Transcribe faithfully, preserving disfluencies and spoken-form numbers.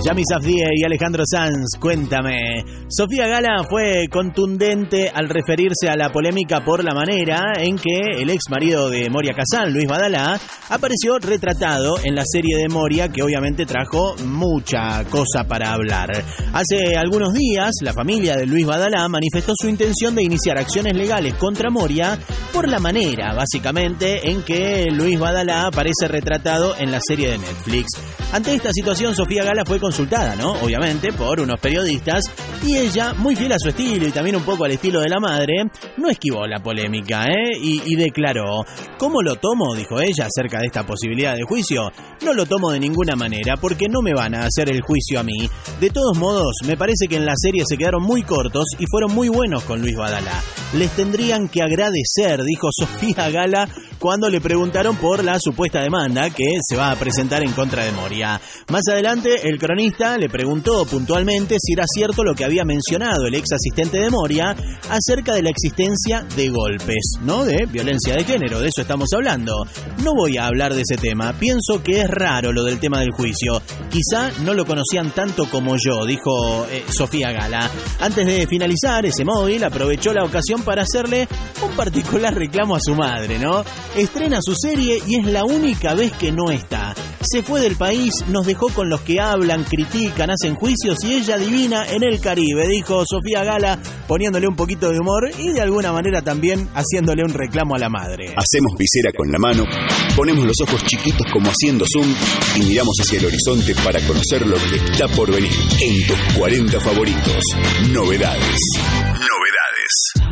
Yami Safdie y Alejandro Sanz, cuéntame. Sofía Gala fue contundente al referirse a la polémica por la manera en que el ex marido de Moria Kazan, Luis Badalá, apareció retratado en la serie de Moria, que obviamente trajo mucha cosa para hablar. Hace algunos días, la familia de Luis Badalá manifestó su intención de iniciar acciones legales contra Moria por la manera, básicamente, en que Luis Badalá aparece retratado en la serie de Netflix. Ante esta situación, Sofía Gala fue consultada, ¿no? Obviamente, por unos periodistas, y ella, muy fiel a su estilo y también un poco al estilo de la madre, no esquivó la polémica, ¿eh? Y, y declaró: ¿cómo lo tomo?, dijo ella, acerca de esta posibilidad de juicio. No lo tomo de ninguna manera, porque no me van a hacer el juicio a mí. De todos modos, me parece que en la serie se quedaron muy cortos y fueron muy buenos con Luis Badalá. Les tendrían que agradecer, dijo Sofía Gala, cuando le preguntaron por la supuesta demanda que se va a presentar en contra de Moria. Más adelante, el cronista le preguntó puntualmente si era cierto lo que había mencionado el ex asistente de Moria acerca de la existencia de golpes, ¿no? De violencia de género, de eso estamos hablando. No voy a hablar de ese tema, pienso que es raro lo del tema del juicio. Quizá no lo conocían tanto como yo, dijo eh, Sofía Gala. Antes de finalizar ese móvil, aprovechó la ocasión para hacerle un particular reclamo a su madre, ¿no? Estrena su serie y es la única vez que no está. Se fue del país, nos dejó con los que hablan, critican, hacen juicios y ella divina en el Caribe, dijo Sofía Gala, poniéndole un poquito de humor y de alguna manera también haciéndole un reclamo a la madre. Hacemos visera con la mano, ponemos los ojos chiquitos como haciendo zoom y miramos hacia el horizonte para conocer lo que está por venir en tus cuarenta favoritos. Novedades. Novedades.